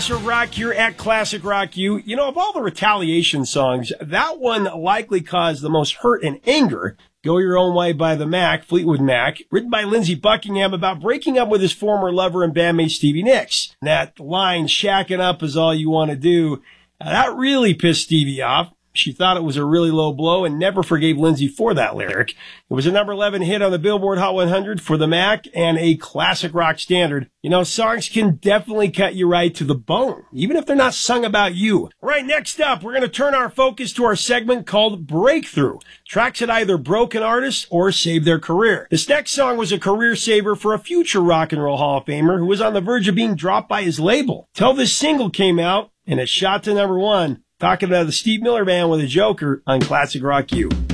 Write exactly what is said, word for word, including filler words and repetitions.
Classic Rock here at Classic Rock U. You know, of all the Retaliation songs, that one likely caused the most hurt and anger. Go Your Own Way by the Mac, Fleetwood Mac, written by Lindsey Buckingham about breaking up with his former lover and bandmate Stevie Nicks. That line, shacking up is all you want to do, uh, that really pissed Stevie off. She thought it was a really low blow and never forgave Lindsey for that lyric. It was a number eleven hit on the Billboard Hot one hundred for the Mac and a classic rock standard. You know, songs can definitely cut you right to the bone, even if they're not sung about you. Right, next up, we're going to turn our focus to our segment called Breakthrough. Tracks that either broke an artist or saved their career. This next song was a career saver for a future Rock and Roll Hall of Famer who was on the verge of being dropped by his label. Till this single came out and it shot to number one. Talking about the Steve Miller Band with a Joker on Classic Rock U.